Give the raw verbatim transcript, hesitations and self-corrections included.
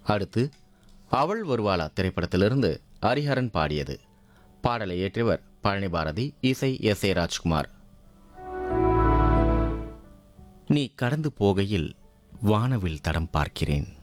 அடுத்து அவள் வருவாளா திரைப்படத்திலிருந்து ஹரிஹரன் பாடியது. பாடலை இயற்றியவர் பழனி பாரதி, இசை எஸ் ஏ ராஜ்குமார். நீ கடந்து போகையில் வானவில் தடம் பார்க்கிறேன்.